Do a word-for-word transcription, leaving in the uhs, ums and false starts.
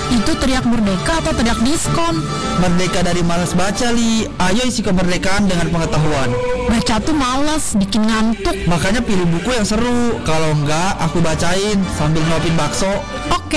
Itu teriak merdeka atau teriak diskon? Merdeka dari malas baca, Li. Ayo isi kemerdekaan dengan pengetahuan. Baca tuh males, bikin ngantuk. Makanya pilih buku yang seru. Kalau enggak, aku bacain sambil ngopin bakso. Oke.